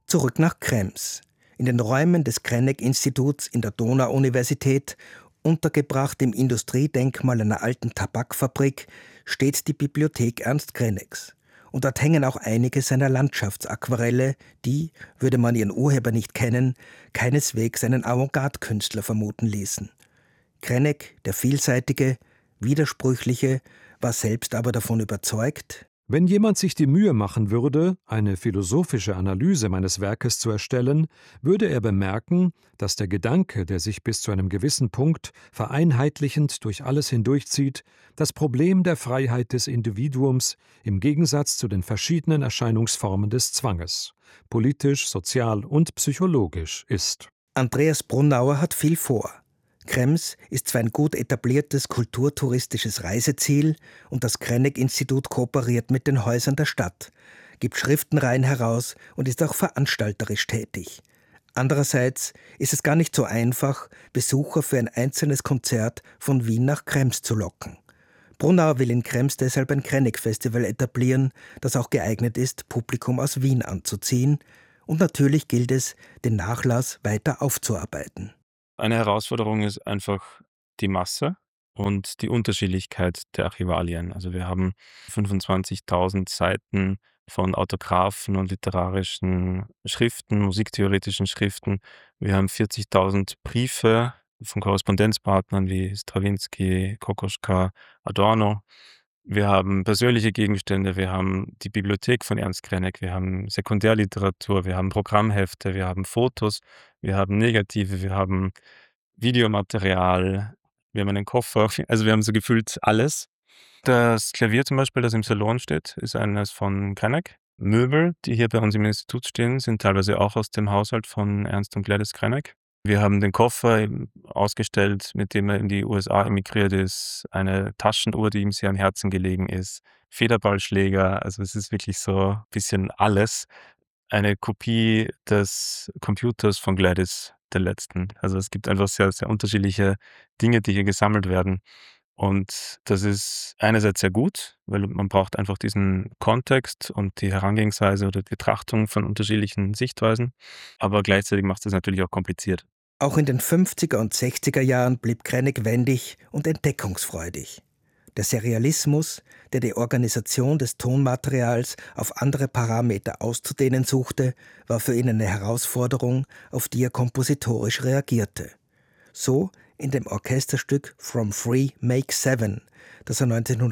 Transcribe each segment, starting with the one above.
Zurück nach Krems. In den Räumen des Krennek-Instituts in der Donau-Universität, untergebracht im Industriedenkmal einer alten Tabakfabrik, steht die Bibliothek Ernst Kreneks. Und dort hängen auch einige seiner Landschaftsaquarelle, die, würde man ihren Urheber nicht kennen, keineswegs einen Avantgarde-Künstler vermuten ließen. Krennek, der Vielseitige, Widersprüchliche, war selbst aber davon überzeugt: Wenn jemand sich die Mühe machen würde, eine philosophische Analyse meines Werkes zu erstellen, würde er bemerken, dass der Gedanke, der sich bis zu einem gewissen Punkt vereinheitlichend durch alles hindurchzieht, das Problem der Freiheit des Individuums im Gegensatz zu den verschiedenen Erscheinungsformen des Zwanges, politisch, sozial und psychologisch ist. Andreas Brunauer hat viel vor. Krems ist zwar ein gut etabliertes kulturtouristisches Reiseziel und das Krennek-Institut kooperiert mit den Häusern der Stadt, gibt Schriftenreihen heraus und ist auch veranstalterisch tätig. Andererseits ist es gar nicht so einfach, Besucher für ein einzelnes Konzert von Wien nach Krems zu locken. Brunauer will in Krems deshalb ein Krennek-Festival etablieren, das auch geeignet ist, Publikum aus Wien anzuziehen. Und natürlich gilt es, den Nachlass weiter aufzuarbeiten. Eine Herausforderung ist einfach die Masse und die Unterschiedlichkeit der Archivalien. Also wir haben 25.000 Seiten von Autographen und literarischen Schriften, musiktheoretischen Schriften. Wir haben 40.000 Briefe von Korrespondenzpartnern wie Strawinsky, Kokoschka, Adorno. Wir haben persönliche Gegenstände, wir haben die Bibliothek von Ernst Krennek, wir haben Sekundärliteratur, wir haben Programmhefte, wir haben Fotos, wir haben Negative, wir haben Videomaterial, wir haben einen Koffer, also wir haben so gefühlt alles. Das Klavier zum Beispiel, das im Salon steht, ist eines von Krennek. Möbel, die hier bei uns im Institut stehen, sind teilweise auch aus dem Haushalt von Ernst und Gladys Krennek. Wir haben den Koffer ausgestellt, mit dem er in die USA emigriert ist, eine Taschenuhr, die ihm sehr am Herzen gelegen ist, Federballschläger, also es ist wirklich so ein bisschen alles. Eine Kopie des Computers von Gladys der Letzten. Also es gibt einfach sehr, sehr unterschiedliche Dinge, die hier gesammelt werden. Und das ist einerseits sehr gut, weil man braucht einfach diesen Kontext und die Herangehensweise oder die Betrachtung von unterschiedlichen Sichtweisen. Aber gleichzeitig macht es natürlich auch kompliziert. Auch in den 50er und 60er Jahren blieb Krennek wendig und entdeckungsfreudig. Der Serialismus, der die Organisation des Tonmaterials auf andere Parameter auszudehnen suchte, war für ihn eine Herausforderung, auf die er kompositorisch reagierte. So in dem Orchesterstück From Free Make Seven, das er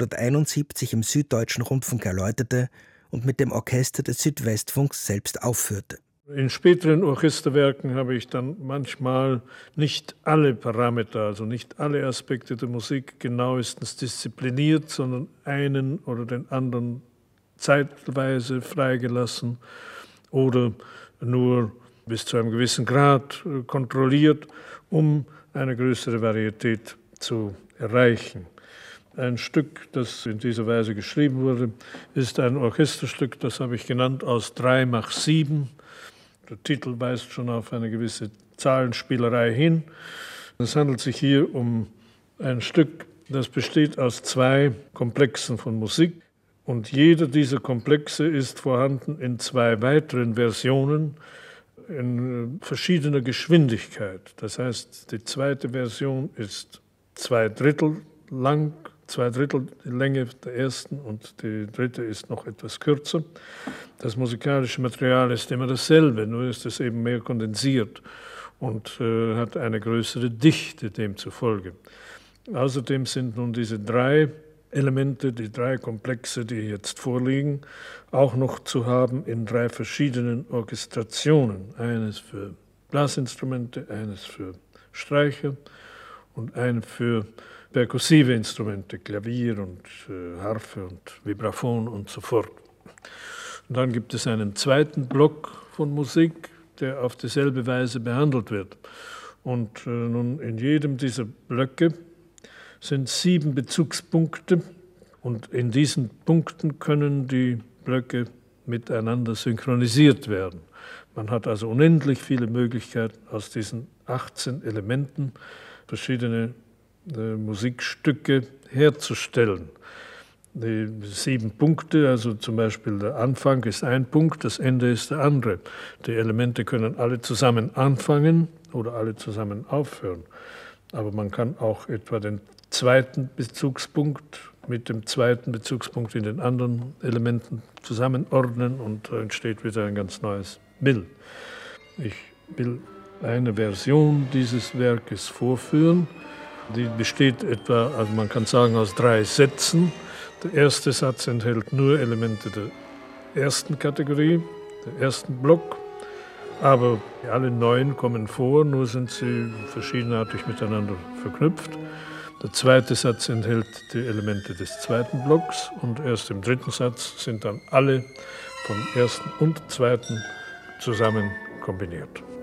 1971 im Süddeutschen Rundfunk erläuterte und mit dem Orchester des Südwestfunks selbst aufführte. In späteren Orchesterwerken habe ich dann manchmal nicht alle Parameter, also nicht alle Aspekte der Musik genauestens diszipliniert, sondern einen oder den anderen zeitweise freigelassen oder nur bis zu einem gewissen Grad kontrolliert, um eine größere Varietät zu erreichen. Ein Stück, das in dieser Weise geschrieben wurde, ist ein Orchesterstück, das habe ich genannt, aus 3x7. Der Titel weist schon auf eine gewisse Zahlenspielerei hin. Es handelt sich hier um ein Stück, das besteht aus 2 Komplexen von Musik. Und jeder dieser Komplexe ist vorhanden in 2 weiteren Versionen in verschiedener Geschwindigkeit. Das heißt, die zweite Version ist 2/3 lang, 2/3 die Länge der ersten und die dritte ist noch etwas kürzer. Das musikalische Material ist immer dasselbe, nur ist es eben mehr kondensiert und hat eine größere Dichte demzufolge. Außerdem sind nun diese 3 Elemente, die 3 Komplexe, die jetzt vorliegen, auch noch zu haben in 3 verschiedenen Orchestrationen. Eines für Blasinstrumente, eines für Streicher und ein für perkussive Instrumente, Klavier und Harfe und Vibraphon und so fort. Und dann gibt es einen zweiten Block von Musik, der auf dieselbe Weise behandelt wird. Und nun in jedem dieser Blöcke sind 7 Bezugspunkte und in diesen Punkten können die Blöcke miteinander synchronisiert werden. Man hat also unendlich viele Möglichkeiten, aus diesen 18 Elementen verschiedene Musikstücke herzustellen. die 7 Punkte, also zum Beispiel der Anfang ist ein Punkt, das Ende ist der andere. Die Elemente können alle zusammen anfangen oder alle zusammen aufhören. Aber man kann auch etwa den zweiten Bezugspunkt mit dem zweiten Bezugspunkt in den anderen Elementen zusammenordnen und da entsteht wieder ein ganz neues Bild. Ich will eine Version dieses Werkes vorführen. Die besteht etwa, also man kann sagen, aus 3 Sätzen. Der erste Satz enthält nur Elemente der ersten Kategorie, der ersten Block. Aber alle 9 kommen vor, nur sind sie verschiedenartig miteinander verknüpft. Der zweite Satz enthält die Elemente des zweiten Blocks und erst im dritten Satz sind dann alle vom ersten und zweiten zusammen kombiniert.